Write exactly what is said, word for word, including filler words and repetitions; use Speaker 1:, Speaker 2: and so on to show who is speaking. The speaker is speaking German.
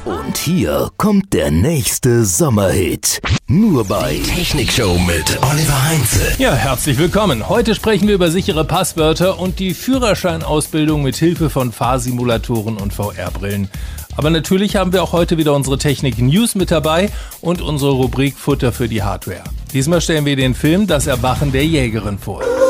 Speaker 1: Und hier kommt der nächste Sommerhit. Nur bei Technikshow mit Oliver Heinze.
Speaker 2: Ja, herzlich willkommen. Heute sprechen wir über sichere Passwörter und die Führerscheinausbildung mit Hilfe von Fahrsimulatoren und V R-Brillen. Aber natürlich haben wir auch heute wieder unsere Technik-News mit dabei und unsere Rubrik Futter für die Hardware. Diesmal stellen wir den Film Das Erwachen der Jägerin vor.